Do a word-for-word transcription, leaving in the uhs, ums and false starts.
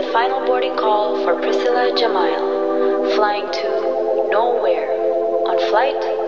final boarding call for Priscilla Jamail, flying to nowhere on flight